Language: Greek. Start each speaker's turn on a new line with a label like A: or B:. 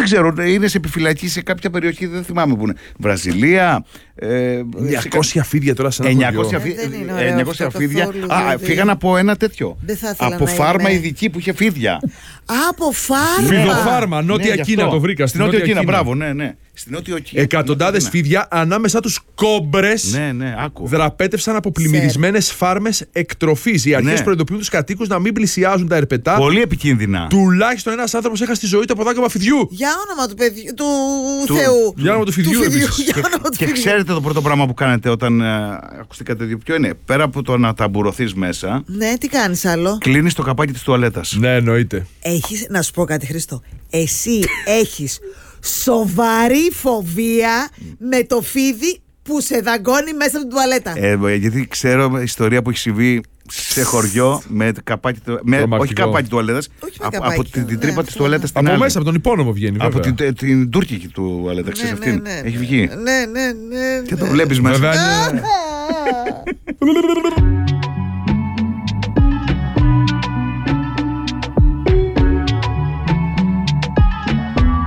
A: ξέρω, είναι σε επιφυλακή σε κάποια περιοχή, δεν θυμάμαι που είναι. Βραζιλία.
B: 900 φίδια τώρα σε ένα χωριό.
A: 900 φίδια. Φύγαν από ένα τέτοιο. Από φάρμα ειδική που είχε φίδια.
C: Από φάρμα.
B: Φιδοφάρμα, Νότια Κίνα το βρήκα.
A: Στην Νότια Κίνα, μπράβο, ναι.
B: Εκατοντάδες φίδια, ανάμεσά τους κόμπρες, δραπέτευσαν από πλημμυρισμένες φάρμες εκτροφής. Οι αρχές προειδοποιούν τους κατοίκους να μην πλησιάζουν τα ερπετά.
A: Πολύ επικίνδυνα.
B: Τουλάχιστον ένας άνθρωπος έχασε τη ζωή του από δάκρυμα φιδιού.
C: Για όνομα του παιδιού, του Θεού.
B: Για όνομα του φιδιού.
A: Και ξέρετε το πρώτο πράγμα που κάνετε όταν ακουστήκατε δύο, ποιο είναι? Πέρα από το να ταμπουρωθείς μέσα.
C: Ναι, τι κάνεις άλλο?
A: Κλείνεις το καπάκι της τουαλέτας.
B: Ναι, εννοείται.
C: Να σου πω κάτι, Χρήστο. Εσύ έχεις σοβαρή φοβία με το φίδι που σε δαγκώνει μέσα από την τουαλέτα.
A: Γιατί ξέρω ιστορία που έχει συμβεί σε χωριό με καπάκι. Όχι καπάκι τουαλέτας. Από την τρύπα της τουαλέτας στην άλλη.
B: Από μέσα, από τον υπόνομο βγαίνει.
A: Από την τουρκική τουαλέτα, ξέρεις αυτήν. Έχει βγει.
C: Ναι.
A: Και το βλέπεις μέσα.